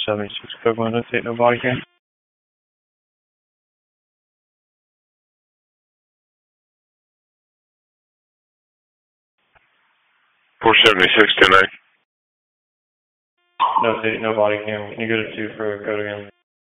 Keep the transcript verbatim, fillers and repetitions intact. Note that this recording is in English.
seventy-six code one, take no body cam. four seventy-six, ten nine. No, take no body cam. Can you go to two for a code again?